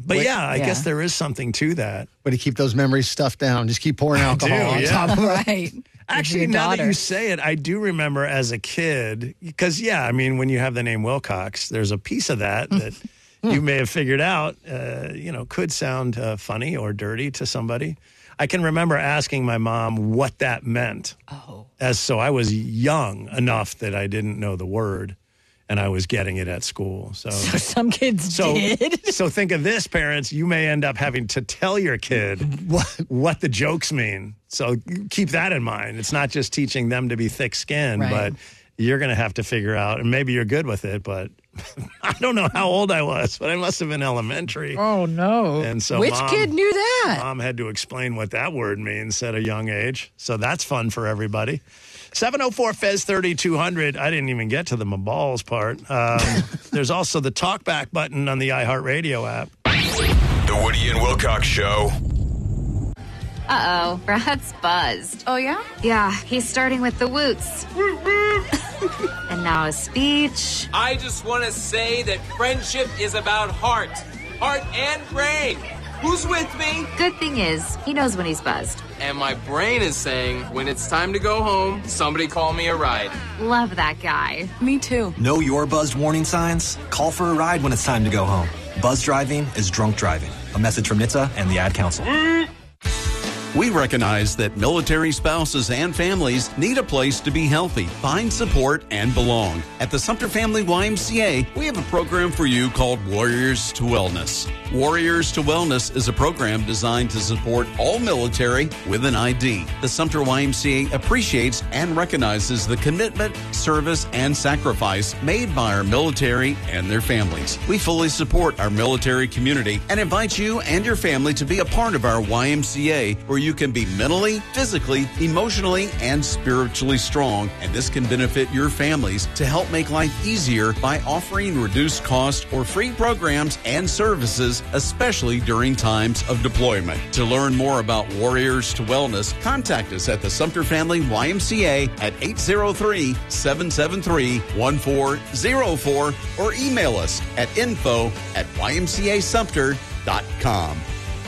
But I guess there is something to that. Way to keep those memories stuffed down. Just keep pouring alcohol on top of it. Right. Actually, now that you say it, I do remember as a kid, because, when you have the name Wilcox, there's a piece of that you may have figured out, could sound funny or dirty to somebody. I can remember asking my mom what that meant. So I was young enough that I didn't know the word, and I was getting it at school. So some kids did. So think of this, parents. You may end up having to tell your kid what the jokes mean. So keep that in mind. It's not just teaching them to be thick-skinned, but you're going to have to figure out, and maybe you're good with it, but I don't know how old I was, but I must have been elementary. Oh, no. And so which kid knew that? Mom had to explain what that word means at a young age. So that's fun for everybody. 704-FEZ-3200. I didn't even get to the my balls part. There's also the talkback button on the iHeartRadio app. The Woody and Wilcox Show. Uh-oh, Brad's buzzed. Oh, yeah? Yeah, he's starting with the woots. And now a speech. I just want to say that friendship is about heart and brain. Who's with me? Good thing is, he knows when he's buzzed. And my brain is saying, when it's time to go home, somebody call me a ride. Love that guy. Me too. Know your buzzed warning signs? Call for a ride when it's time to go home. Buzz driving is drunk driving. A message from NHTSA and the Ad Council. We recognize that military spouses and families need a place to be healthy, find support, and belong. At the Sumter Family YMCA, we have a program for you called Warriors to Wellness. Warriors to Wellness is a program designed to support all military with an ID. The Sumter YMCA appreciates and recognizes the commitment, service, and sacrifice made by our military and their families. We fully support our military community and invite you and your family to be a part of our YMCA, where you can be mentally, physically, emotionally, and spiritually strong. And this can benefit your families to help make life easier by offering reduced cost or free programs and services, especially during times of deployment. To learn more about Warriors to Wellness, contact us at the Sumter Family YMCA at 803-773-1404 or email us at info@ymcasumter.com.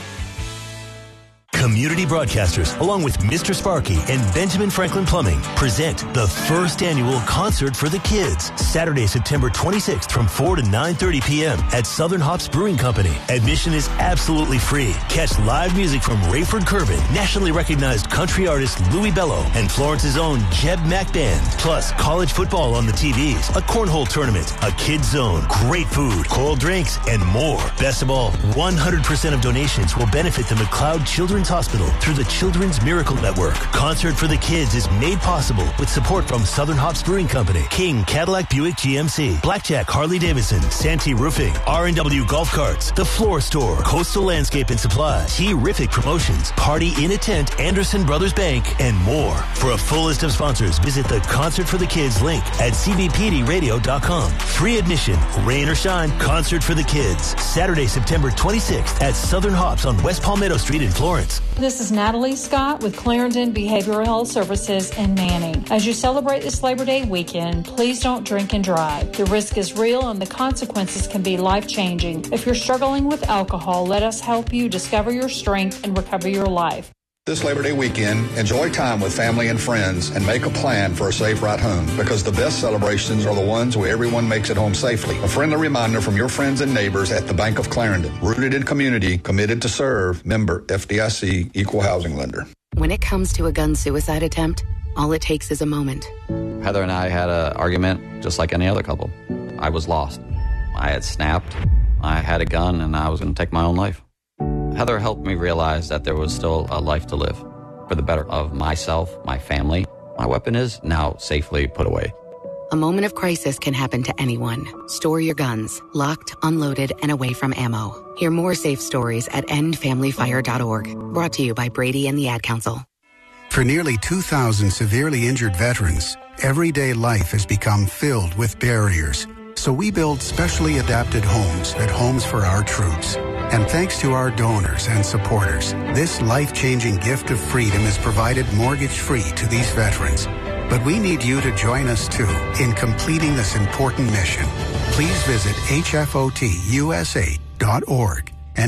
Community Broadcasters, along with Mr. Sparky and Benjamin Franklin Plumbing, present the first annual Concert for the Kids, Saturday, September 26th from 4 to 9:30 p.m. at Southern Hops Brewing Company. Admission is absolutely free. Catch live music from Rayford Curvin, nationally recognized country artist Louis Bello, and Florence's own Jeb Mack Band. Plus, college football on the TVs, a cornhole tournament, a kids zone, great food, cold drinks, and more. Best of all, 100% of donations will benefit the McLeod Children's Hospital through the Children's Miracle Network. Concert for the Kids is made possible with support from Southern Hops Brewing Company, King Cadillac Buick GMC, Blackjack Harley Davidson, Santee Roofing, R&W Golf Carts, The Floor Store, Coastal Landscape and Supply, T-Rific Promotions, Party in a Tent, Anderson Brothers Bank, and more. For a full list of sponsors, visit the Concert for the Kids link at cbpdradio.com. Free admission, rain or shine, Concert for the Kids. Saturday, September 26th at Southern Hops on West Palmetto Street in Florence. This is Natalie Scott with Clarendon Behavioral Health Services in Manning. As you celebrate this Labor Day weekend, please don't drink and drive. The risk is real and the consequences can be life-changing. If you're struggling with alcohol, let us help you discover your strength and recover your life. This Labor Day weekend, enjoy time with family and friends and make a plan for a safe ride home, because the best celebrations are the ones where everyone makes it home safely. A friendly reminder from your friends and neighbors at the Bank of Clarendon. Rooted in community, committed to serve, member FDIC, equal housing lender. When it comes to a gun suicide attempt, all it takes is a moment. Heather and I had an argument just like any other couple. I was lost. I had snapped. I had a gun and I was going to take my own life. Heather helped me realize that there was still a life to live for the better of myself, my family. My weapon is now safely put away. A moment of crisis can happen to anyone. Store your guns, locked, unloaded, and away from ammo. Hear more safe stories at endfamilyfire.org. Brought to you by Brady and the Ad Council. For nearly 2,000 severely injured veterans, everyday life has become filled with barriers. So we build specially adapted homes at Homes for Our Troops. And thanks to our donors and supporters, this life-changing gift of freedom is provided mortgage-free to these veterans. But we need you to join us, too, in completing this important mission. Please visit hfotusa.org.